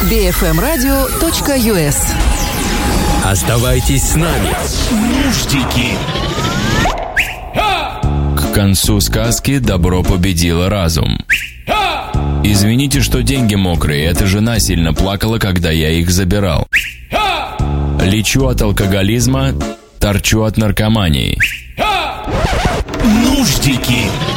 bfmradio.us. Оставайтесь с нами. Нуждики. К концу сказки добро победило разум. Извините, что деньги мокрые, эта жена сильно плакала, когда я их забирал. Лечу от алкоголизма, торчу от наркомании. Нуждики.